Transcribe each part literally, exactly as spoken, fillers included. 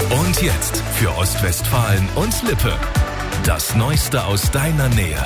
Und jetzt für Ostwestfalen und Lippe. Das Neueste aus deiner Nähe.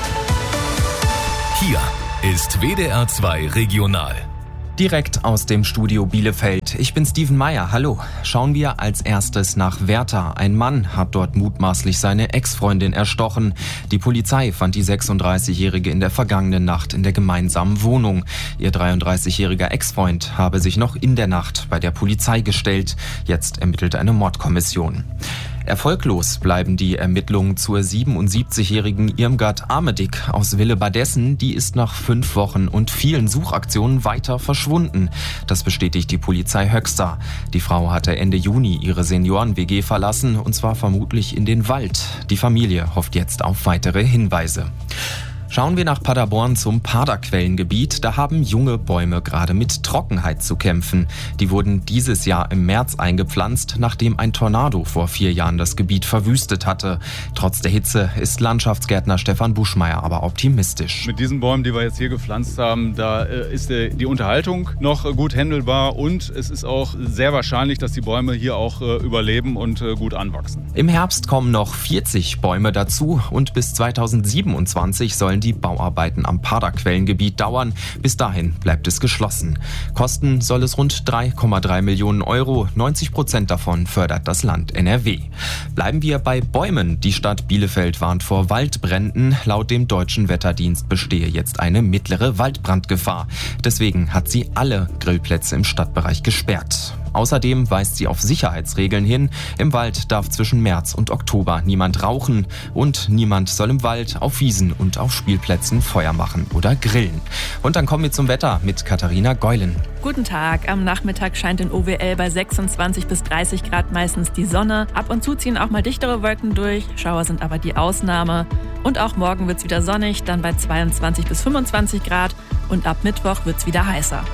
Hier ist W D R zwei Regional. Direkt aus dem Studio Bielefeld. Ich bin Steven Meyer. Hallo. Schauen wir als erstes nach Werther. Ein Mann hat dort mutmaßlich seine Ex-Freundin erstochen. Die Polizei fand die sechsunddreißigjährige in der vergangenen Nacht in der gemeinsamen Wohnung. Ihr dreiunddreißigjähriger Ex-Freund habe sich noch in der Nacht bei der Polizei gestellt. Jetzt ermittelt eine Mordkommission. Erfolglos bleiben die Ermittlungen zur siebenundsiebzigjährigen Irmgard Armedik aus Willebadessen. Die ist nach fünf Wochen und vielen Suchaktionen weiter verschwunden. Das bestätigt die Polizei Höxter. Die Frau hatte Ende Juni ihre Senioren-W G verlassen, und zwar vermutlich in den Wald. Die Familie hofft jetzt auf weitere Hinweise. Schauen wir nach Paderborn zum Paderquellengebiet. Da haben junge Bäume gerade mit Trockenheit zu kämpfen. Die wurden dieses Jahr im März eingepflanzt, nachdem ein Tornado vor vier Jahren das Gebiet verwüstet hatte. Trotz der Hitze ist Landschaftsgärtner Stefan Buschmeier aber optimistisch. Mit diesen Bäumen, die wir jetzt hier gepflanzt haben, da ist die Unterhaltung noch gut händelbar, und es ist auch sehr wahrscheinlich, dass die Bäume hier auch überleben und gut anwachsen. Im Herbst kommen noch vierzig Bäume dazu, und bis zweitausendsiebenundzwanzig sollen die Bauarbeiten am Paderquellengebiet dauern. Bis dahin bleibt es geschlossen. Kosten soll es rund drei Komma drei Millionen Euro. neunzig Prozent davon fördert das Land N R W. Bleiben wir bei Bäumen. Die Stadt Bielefeld warnt vor Waldbränden. Laut dem Deutschen Wetterdienst bestehe jetzt eine mittlere Waldbrandgefahr. Deswegen hat sie alle Grillplätze im Stadtbereich gesperrt. Außerdem weist sie auf Sicherheitsregeln hin. Im Wald darf zwischen März und Oktober niemand rauchen, und niemand soll im Wald, auf Wiesen und auf Spielplätzen Feuer machen oder grillen. Und dann kommen wir zum Wetter mit Katharina Geulen. Guten Tag. Am Nachmittag scheint in O W L bei sechsundzwanzig bis dreißig Grad meistens die Sonne. Ab und zu ziehen auch mal dichtere Wolken durch. Schauer sind aber die Ausnahme. Und auch morgen wird's wieder sonnig, dann bei zweiundzwanzig bis fünfundzwanzig Grad. Und ab Mittwoch wird's wieder heißer.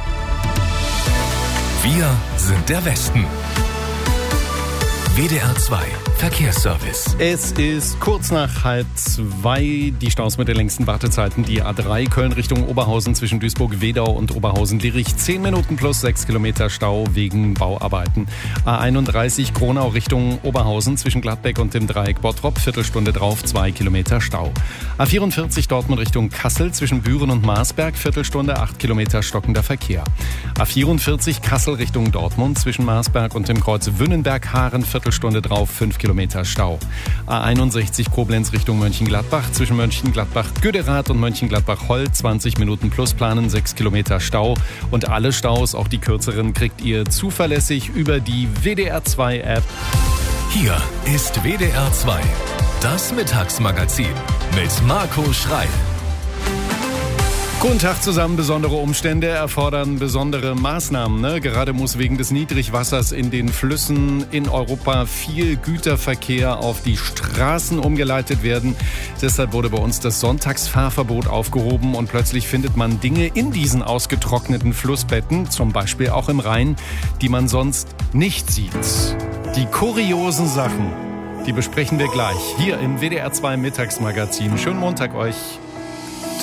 Wir sind der Westen. W D R zwei Verkehrsservice. Es ist kurz nach halb zwei. Die Staus mit den längsten Wartezeiten. Die A drei Köln Richtung Oberhausen zwischen Duisburg-Wedau und Oberhausen-Lierich. zehn Minuten plus sechs Kilometer Stau wegen Bauarbeiten. A einunddreißig Gronau Richtung Oberhausen zwischen Gladbeck und dem Dreieck Bottrop. Viertelstunde drauf, zwei Kilometer Stau. A vierundvierzig Dortmund Richtung Kassel zwischen Büren und Marsberg. Viertelstunde, acht Kilometer stockender Verkehr. A vierundvierzig Kassel Richtung Dortmund zwischen Marsberg und dem Kreuz Wünnenberg-Haaren. Viertelstunde drauf, fünf Kilometer Stau. A einundsechzig Koblenz Richtung Mönchengladbach zwischen Mönchengladbach-Göderath und Mönchengladbach-Holl. zwanzig Minuten plus planen, sechs Kilometer Stau. Und alle Staus, auch die kürzeren, kriegt ihr zuverlässig über die W D R zwei App. Hier ist W D R zwei, das Mittagsmagazin mit Marco Schreil. Guten Tag zusammen. Besondere Umstände erfordern besondere Maßnahmen. Ne? Gerade muss wegen des Niedrigwassers in den Flüssen in Europa viel Güterverkehr auf die Straßen umgeleitet werden. Deshalb wurde bei uns das Sonntagsfahrverbot aufgehoben, und plötzlich findet man Dinge in diesen ausgetrockneten Flussbetten, zum Beispiel auch im Rhein, die man sonst nicht sieht. Die kuriosen Sachen, die besprechen wir gleich hier im W D R zwei Mittagsmagazin. Schönen Montag euch.